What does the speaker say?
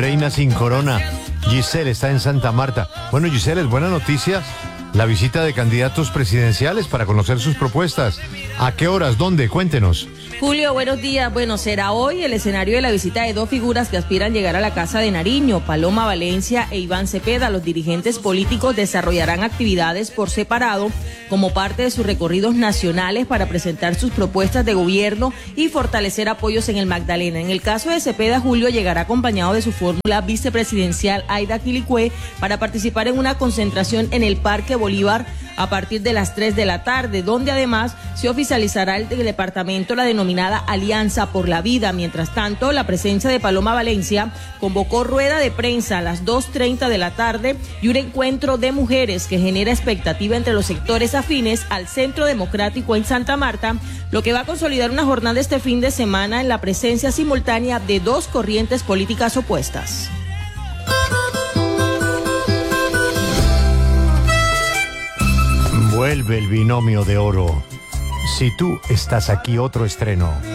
reina sin corona. Giselle está en Santa Marta. Bueno, Giselle, buenas noticias. La visita de candidatos presidenciales para conocer sus propuestas. ¿A qué horas? ¿Dónde? Cuéntenos. Julio, buenos días. Bueno, será hoy el escenario de la visita de dos figuras que aspiran llegar a la Casa de Nariño, Paloma Valencia e Iván Cepeda. Los dirigentes políticos desarrollarán actividades por separado como parte de sus recorridos nacionales para presentar sus propuestas de gobierno y fortalecer apoyos en el Magdalena. En el caso de Cepeda, Julio llegará acompañado de su fórmula vicepresidencial Aida Quilicue para participar en una concentración en el Parque Bolívar a partir de las 3 de la tarde, donde además se oficializará el departamento la denominada Alianza por la Vida. Mientras tanto, la presencia de Paloma Valencia convocó rueda de prensa a las 2:30 de la tarde y un encuentro de mujeres que genera expectativa entre los sectores afines al Centro Democrático en Santa Marta, lo que va a consolidar una jornada este fin de semana en la presencia simultánea de dos corrientes políticas opuestas. Vuelve el binomio de oro. Si tú estás aquí, otro estreno.